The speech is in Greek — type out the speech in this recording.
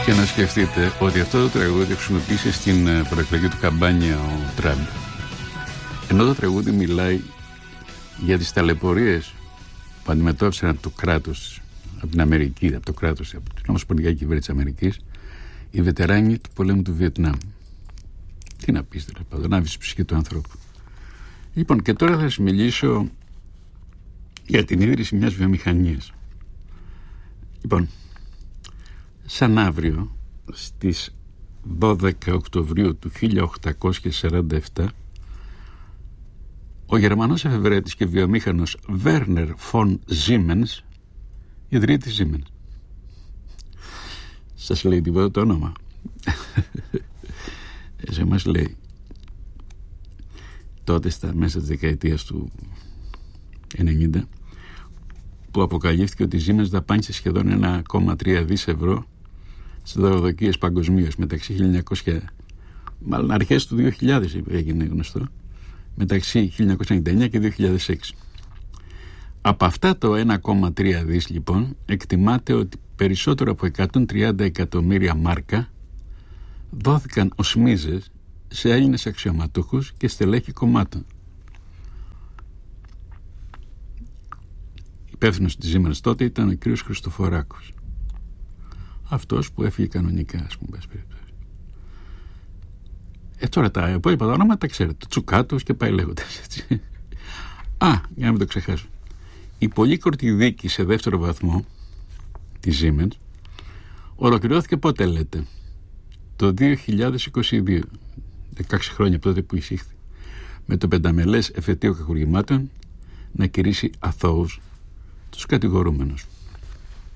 Και να σκεφτείτε ότι αυτό το τραγούδι χρησιμοποίησε στην προεκλογική του καμπάνια ο Τραμπ. Ενώ το τραγούδι μιλάει για τις ταλαιπωρίες που αντιμετώπισαν από το κράτος, από την Αμερική, από το κράτος, από την Ομοσπονδιακή Κυβέρνηση της Αμερικής, οι βετεράνοι του πολέμου του Βιετνάμ. Τι να πεις, δηλαδή, να άβεις η ψυχή του ανθρώπου. Λοιπόν, και τώρα θα σας μιλήσω για την ίδρυση μιας βιομηχανίας. Λοιπόν, σαν αύριο, στις 12 Οκτωβρίου του 1847, ο Γερμανός εφευρέτης και βιομήχανος Werner von Siemens ιδρύει τη Siemens. Σας λέει τίποτα το όνομα? Σε εμάς λέει. Τότε στα μέσα της δεκαετίας του 90, που αποκαλύφθηκε ότι η Siemens δαπάνησε σχεδόν 1,3 δις ευρώ στις δωροδοκίες παγκοσμίως μεταξύ 1900, μάλλον αρχές του 2000 έγινε γνωστό, μεταξύ 1999 και 2006. Από αυτά το 1,3 δις λοιπόν εκτιμάται ότι περισσότερο από 130 εκατομμύρια μάρκα δόθηκαν ως μίζες σε Έλληνες αξιωματούχους και στελέχη κομμάτων. Υπεύθυνος της Siemens τότε ήταν ο κ. Χριστοφοράκος. Αυτός που έφυγε κανονικά, ας πούμε. Τώρα τα υπόλοιπα τα ονόματα τα ξέρετε. Τσουκάτος και πάει λέγοντας, έτσι. Για να μην το ξεχάσω. Η πολύκορτη δίκη σε δεύτερο βαθμό της Siemens ολοκληρώθηκε πότε λέτε? Το 2022, 16 χρόνια από τότε που εισήχθη, με το πενταμελές εφετείο κακουργημάτων να κηρύσει αθώους τους κατηγορούμενους.